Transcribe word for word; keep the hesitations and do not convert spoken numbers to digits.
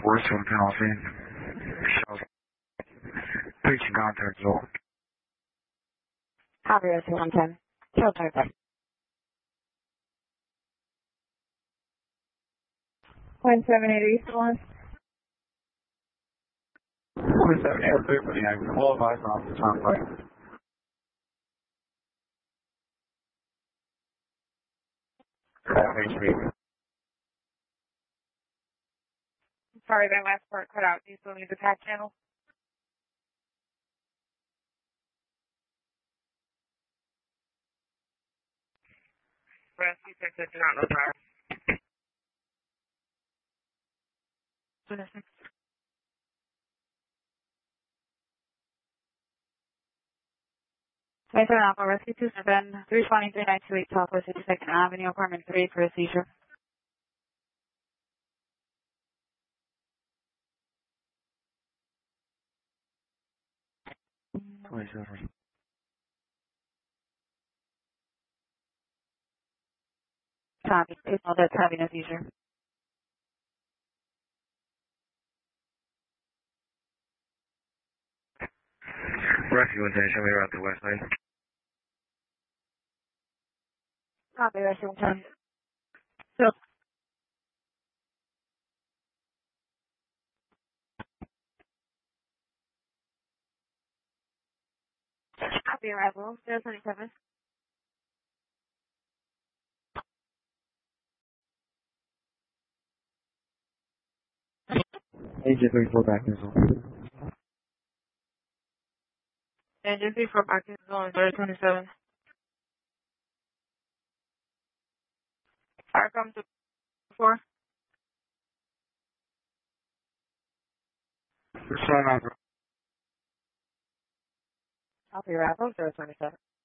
Western penalty. Shows. Reaching contact zone. Copy, Rescue one ten. Tail target. Point seven eight east one. Point seven eight three, but yeah, qualifies off the turnpike. H B. Sorry, that last part cut out. Do you still need the tack channel? Rescue six, I do not know power. twenty-seven Alpha, Rescue two seven, three twenty, three nine two eight, Southwest fifty-second Avenue, apartment three for a seizure. twenty-seven. Copy. Please know that's having a seizure. Rescue one ten, show me around the west side. Copy, Rescue one ten. So, copy, arrival, zero twenty-seven. A J three four back in zone. Engine three four back in zone, zero twenty-seven. Fire comes to four. Son of Copy, arrival, zero twenty-seven.